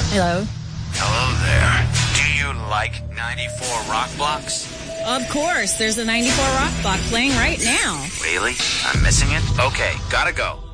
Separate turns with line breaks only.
Hello?
Hello there. Do you like 94 Rock Blocks?
Of course. There's a 94 Rock Block playing right now.
Really? I'm missing it? Okay, gotta go.